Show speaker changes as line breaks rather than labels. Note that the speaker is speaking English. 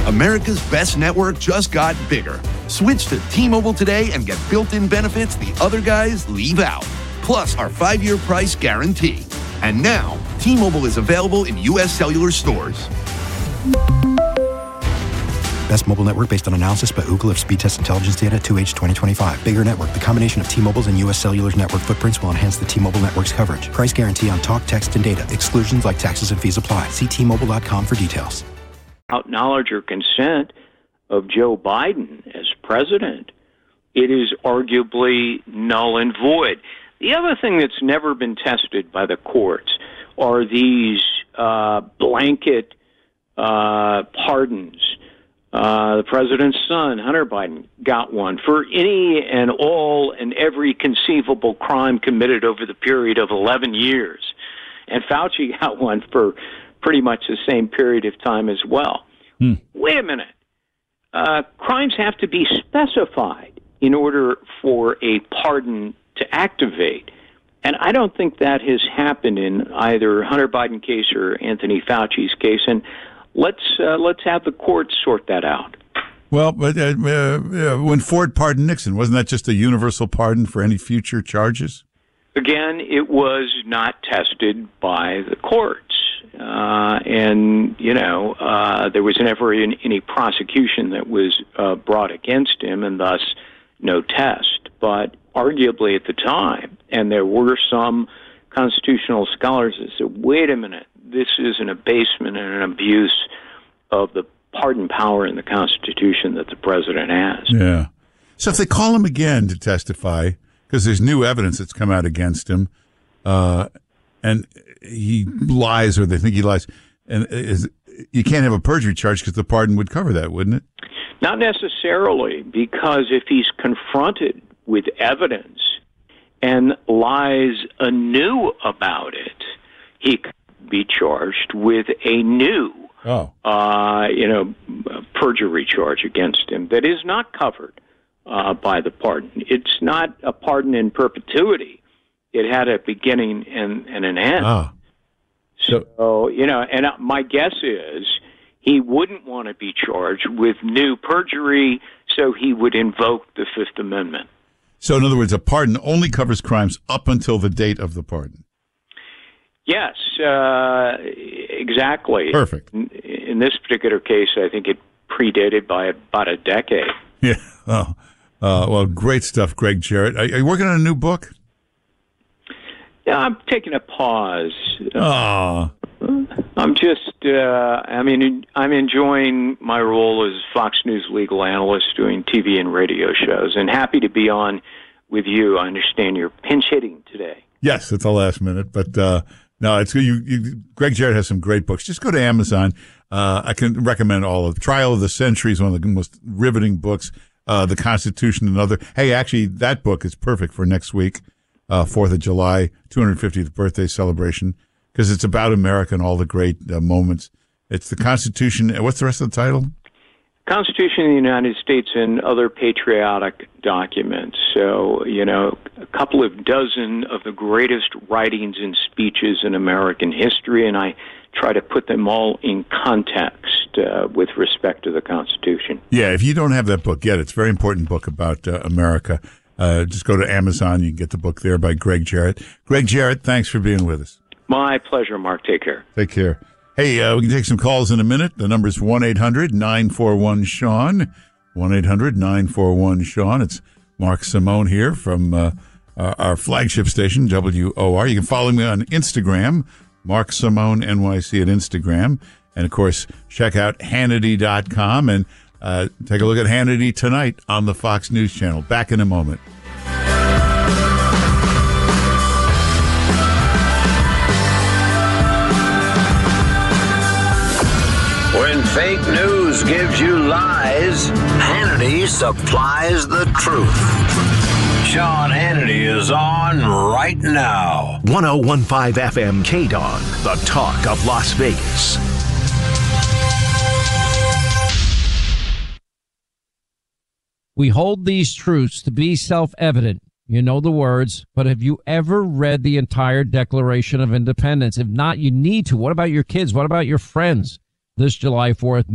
America's best network just got bigger. Switch to T-Mobile today and get built-in benefits the other guys leave out. Plus our 5-year price guarantee. And now, T-Mobile is available in U.S. cellular stores.
Best mobile network based on analysis by Ookla of speed test intelligence data 2H 2025. Bigger network. The combination of T-Mobile's and U.S. Cellular's network footprints will enhance the T-Mobile network's coverage. Price guarantee on talk, text, and data. Exclusions like taxes and fees apply. See T-Mobile.com for details.
Without knowledge or consent of Joe Biden as president, it is arguably null and void. The other thing that's never been tested by the courts are these blanket pardons. The president's son, Hunter Biden, got one for any and all and every conceivable crime committed over the period of 11 years. And Fauci got one for pretty much the same period of time as well. Wait a minute. Crimes have to be specified in order for a pardon to activate. And I don't think that has happened in either Hunter Biden case or Anthony Fauci's case. And let's have the courts sort that out.
Well, but when Ford pardoned Nixon, wasn't that just a universal pardon for any future charges?
Again, it was not tested by the courts. And, there was never any prosecution that was brought against him, and thus no test. But arguably at the time, and there were some constitutional scholars that said, wait a minute, this is an abasement and an abuse of the pardon power in the Constitution that the president has.
Yeah. So if they call him again to testify, because there's new evidence that's come out against him, and he lies or they think he lies, and you can't have a perjury charge because the pardon would cover that, wouldn't it?
Not necessarily, because if he's confronted with evidence and lies anew about it, he could be charged with a new perjury charge against him that is not covered by the pardon. It's not a pardon in perpetuity. It had a beginning and an end. So, and my guess is he wouldn't want to be charged with new perjury, so he would invoke the Fifth Amendment.
So, in other words, a pardon only covers crimes up until the date of the pardon.
Yes, exactly.
Perfect.
In this particular case, I think it predated by about a decade.
Yeah. Well, great stuff, Greg Jarrett. Are you working on a new book?
Yeah, I'm taking a pause. I'm just, I'm enjoying my role as Fox News legal analyst doing TV and radio shows, and happy to be on with you. I understand you're pinch hitting today.
Yes, it's the last minute, but no, it's Greg Jarrett has some great books. Just go to Amazon. I can recommend all of Trial of the Century is one of the most riveting books. The Constitution, another. Hey, actually, that book is perfect for next week, 4th of July, 250th birthday celebration, because it's about America and all the great moments. It's the Constitution. What's the rest of the title?
Constitution of the United States and Other Patriotic Documents. So, a couple of dozen of the greatest writings and speeches in American history, and I try to put them all in context with respect to the Constitution.
Yeah, if you don't have that book yet, it's a very important book about America. Just go to Amazon. You can get the book there by Greg Jarrett. Greg Jarrett, thanks for being with us.
My pleasure, Mark. Take care.
Take care. Hey, we can take some calls in a minute. The number is 1-800-941-SEAN, 1-800-941-SEAN. It's Mark Simone here from our flagship station, WOR. You can follow me on Instagram, Mark Simone NYC at Instagram. And, of course, check out Hannity.com and take a look at Hannity tonight on the Fox News Channel. Back in a moment.
When fake news gives you lies, Hannity supplies the truth. Sean Hannity is on right now.
101.5 FM KDON, the talk of Las Vegas.
We hold these truths to be self-evident. You know the words, but have you ever read the entire Declaration of Independence? If not, you need to. What about your kids? What about your friends? This July 4th,